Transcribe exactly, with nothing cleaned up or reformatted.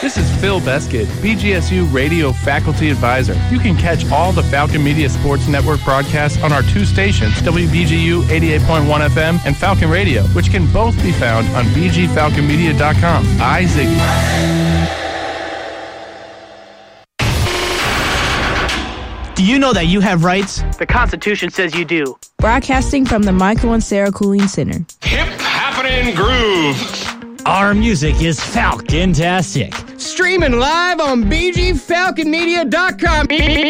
This is Phil Beskid, B G S U Radio Faculty Advisor. You can catch all the Falcon Media Sports Network broadcasts on our two stations, W B G U eighty-eight point one F M and Falcon Radio, which can both be found on b g falcon media dot com. I, Ziggy. Do you know that you have rights? The Constitution says you do. Broadcasting from the Michael and Sarah Cooling Center. Hip happening groove. Our music is Falcon-tastic. Streaming live on b g falcon media dot com.